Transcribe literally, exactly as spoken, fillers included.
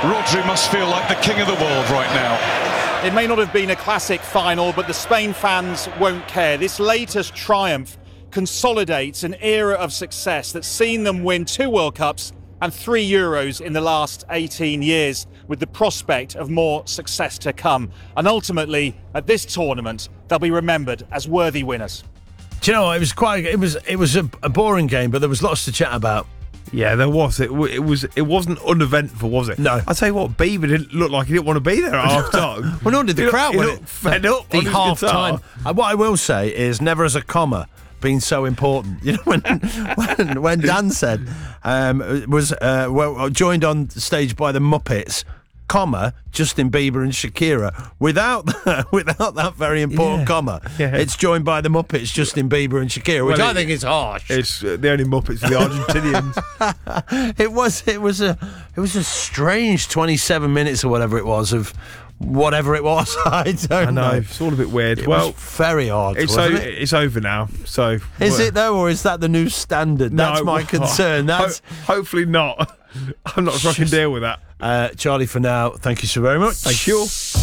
Rodri must feel like the king of the world right now. It may not have been a classic final, but the Spain fans won't care. This latest triumph consolidates an era of success that's seen them win two World Cups and three Euros in the last eighteen years, with the prospect of more success to come. And ultimately, at this tournament, they'll be remembered as worthy winners. Do you know what? It was quite. It was. It was a, a boring game, but there was lots to chat about. Yeah, there was. It, it was. It wasn't uneventful, was it? No. I tell you what, Bieber didn't look like he didn't want to be there at half time. Well, nor did the he crowd. Looked, he when looked it, fed up. The on his half guitar. time. Uh, what I will say is, never has a comma been so important. You know, when when, when Dan said um, was uh, well, joined on stage by the Muppets, comma, Justin Bieber and Shakira. Without that, without that very important Yeah. comma, Yeah. it's joined by the Muppets, Justin Bieber and Shakira, which Well, I it- think is harsh. It's uh, the only Muppets are the Argentinians. It was it was a it was a strange twenty-seven minutes or whatever it was of whatever it was. I don't I know, know. it's all a bit weird. It well, was very odd. it's wasn't o- it? it's over now. So Is well, it though, or is that the new standard? That's no, my concern. ho- That's hopefully not. I'm not sure I can deal with that. uh, Charlie. For now, thank you so very much. Thank you.